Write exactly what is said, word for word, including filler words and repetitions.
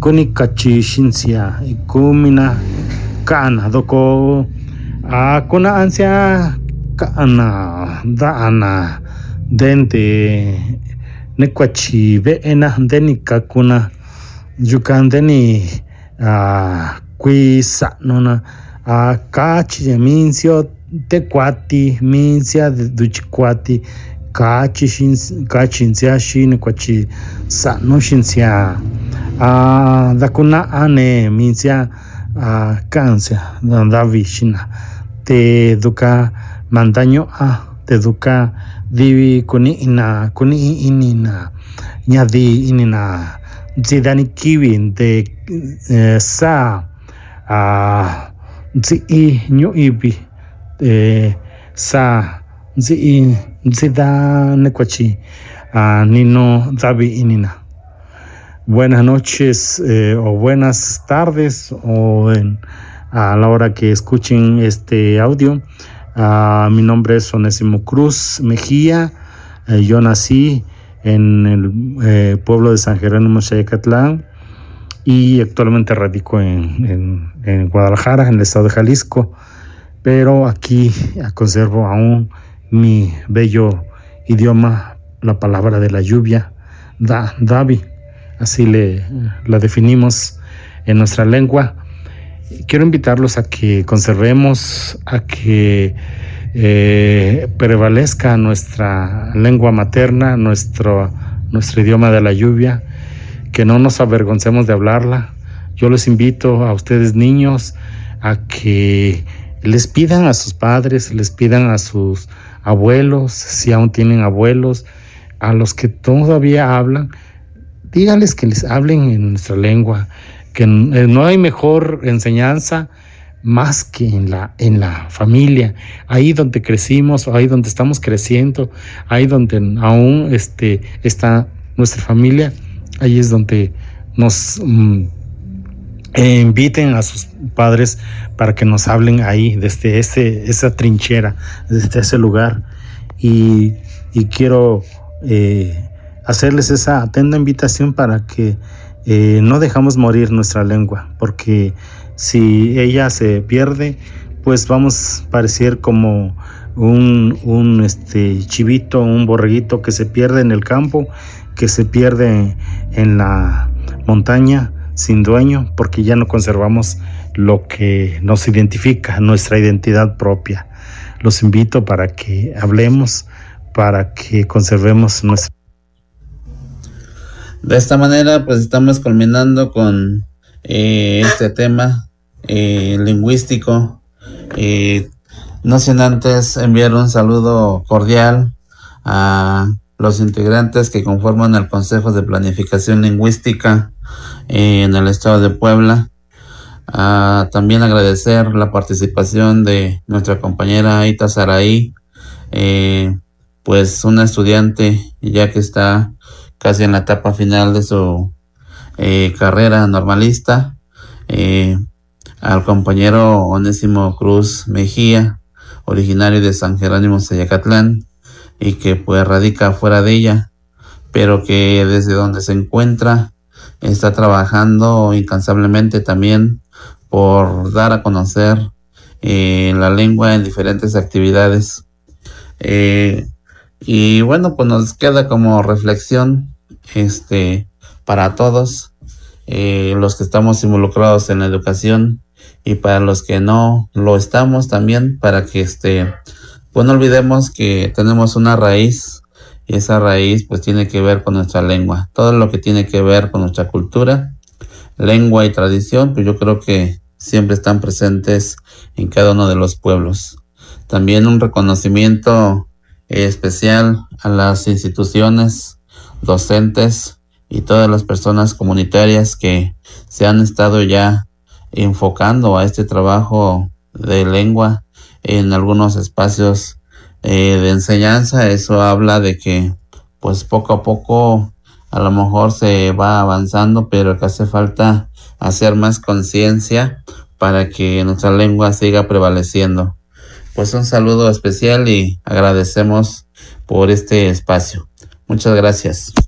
kuni kachishinsia ikumina kana doko a kuna ansia kana daana dente nekwachi veena deni kakuna yukandeni a kuisa nona a kachi minsio tekwati minsia duchikwati kachi shin kachinsia shin kwachi sano shinsia a dakuna ane minsia a kansia davi shina te duka mandaño a te duka divi kuni ina kuni inina nyadi inina zidani kiwi de eh, sa a zi nyu ibi eh, sa zi zida nekwachi a nino davi inina. Buenas noches eh, o buenas tardes o en, a la hora que escuchen este audio. Uh, mi nombre es Onésimo Cruz Mejía. Eh, yo nací en el eh, pueblo de San Jerónimo Xayacatlán y actualmente radico en, en, en Guadalajara, en el estado de Jalisco, pero aquí conservo aún mi bello idioma, la palabra de la lluvia, da, Davi, así le, la definimos en nuestra lengua. Quiero invitarlos a que conservemos, a que eh, prevalezca nuestra lengua materna, nuestro, nuestro idioma de la lluvia, que no nos avergoncemos de hablarla. Yo les invito a ustedes niños a que les pidan a sus padres, les pidan a sus abuelos, si aún tienen abuelos, a los que todavía hablan, díganles que les hablen en nuestra lengua, que no hay mejor enseñanza más que en la, en la familia, ahí donde crecimos, ahí donde estamos creciendo, ahí donde aún este, está nuestra familia, ahí es donde nos um, eh, inviten a sus padres para que nos hablen ahí, desde ese, esa trinchera, desde ese lugar. Y, y quiero eh, hacerles esa atenta invitación para que Eh, no dejamos morir nuestra lengua, porque si ella se pierde, pues vamos a parecer como un, un este, chivito, un borreguito que se pierde en el campo, que se pierde en la montaña sin dueño, porque ya no conservamos lo que nos identifica, nuestra identidad propia. Los invito para que hablemos, para que conservemos nuestra. De esta manera, pues estamos culminando con eh, este tema eh, lingüístico. Eh, no sin antes enviar un saludo cordial a los integrantes que conforman el Consejo de Planificación Lingüística eh, en el estado de Puebla. Uh, también agradecer la participación de nuestra compañera Aita Saraí, eh, pues una estudiante ya que está casi en la etapa final de su eh, carrera normalista, eh, al compañero Onésimo Cruz Mejía, originario de San Jerónimo Xayacatlán, y que pues radica fuera de ella, pero que desde donde se encuentra está trabajando incansablemente también por dar a conocer eh, la lengua en diferentes actividades. Eh, y bueno, pues nos queda como reflexión este para todos eh, los que estamos involucrados en la educación y para los que no lo estamos también, para que este pues no olvidemos que tenemos una raíz, y esa raíz pues tiene que ver con nuestra lengua. Todo lo que tiene que ver con nuestra cultura, lengua y tradición, pues yo creo que siempre están presentes en cada uno de los pueblos. También un reconocimiento eh, especial a las instituciones docentes y todas las personas comunitarias que se han estado ya enfocando a este trabajo de lengua en algunos espacios eh, de enseñanza. Eso habla de que pues poco a poco a lo mejor se va avanzando, pero que hace falta hacer más conciencia para que nuestra lengua siga prevaleciendo. Pues un saludo especial y agradecemos por este espacio. Muchas gracias.